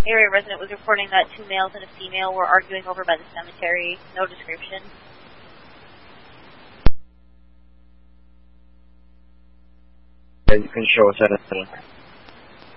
area resident was reporting that 2 males and a female were arguing over by the cemetery. No description. You can show us anything.